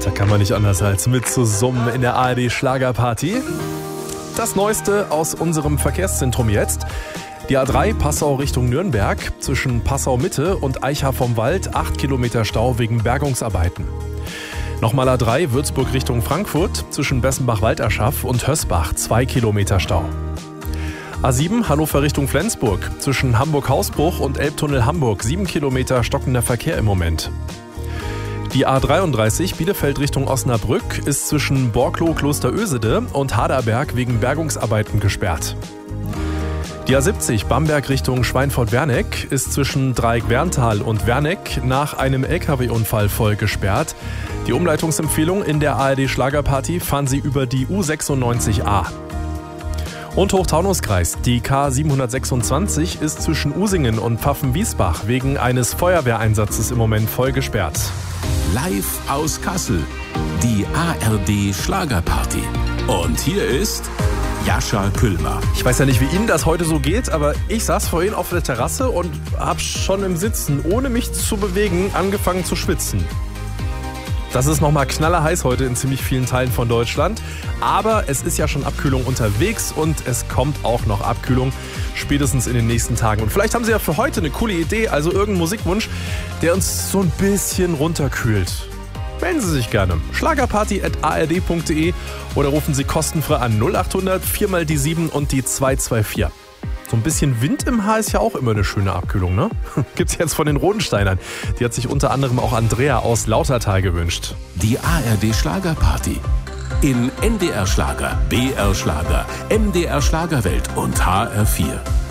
Da kann man nicht anders als mitzusummen in der ARD Schlagerparty. Das Neueste aus unserem Verkehrszentrum jetzt. Die A3 Passau Richtung Nürnberg, zwischen Passau Mitte und Eicha vom Wald 8 Kilometer Stau wegen Bergungsarbeiten. Nochmal A3 Würzburg Richtung Frankfurt, zwischen Bessenbach-Walterschaff und Hösbach 2 Kilometer Stau. A7 Hannover Richtung Flensburg, zwischen Hamburg-Hausbruch und Elbtunnel Hamburg 7 Kilometer stockender Verkehr im Moment. Die A33 Bielefeld Richtung Osnabrück ist zwischen Borkloh Klosterösede und Haderberg wegen Bergungsarbeiten gesperrt. Die A70 Bamberg Richtung Schweinfurt-Werneck ist zwischen Dreieck-Werntal und Werneck nach einem LKW-Unfall voll gesperrt. Die Umleitungsempfehlung in der ARD Schlagerparty fahren Sie über die U96a. Und Hochtaunuskreis, die K726 ist zwischen Usingen und Pfaffenwiesbach wegen eines Feuerwehreinsatzes im Moment voll gesperrt. Live aus Kassel, die ARD Schlagerparty. Und hier ist Jascha Küllmer. Ich weiß ja nicht, wie Ihnen das heute so geht, aber ich saß vorhin auf der Terrasse und habe schon im Sitzen, ohne mich zu bewegen, angefangen zu schwitzen. Das ist nochmal knallerheiß heute in ziemlich vielen Teilen von Deutschland. Aber es ist ja schon Abkühlung unterwegs und es kommt auch noch Abkühlung, spätestens in den nächsten Tagen. Und vielleicht haben Sie ja für heute eine coole Idee, also irgendeinen Musikwunsch, der uns so ein bisschen runterkühlt. Melden Sie sich gerne. Schlagerparty@ard.de oder rufen Sie kostenfrei an 0800 4 mal die 7 und die 224. So ein bisschen Wind im Haar ist ja auch immer eine schöne Abkühlung, ne? Gibt's jetzt von den Rodensteinern. Die hat sich unter anderem auch Andrea aus Lautertal gewünscht. Die ARD Schlagerparty. In NDR Schlager, BR Schlager, MDR Schlagerwelt und HR4.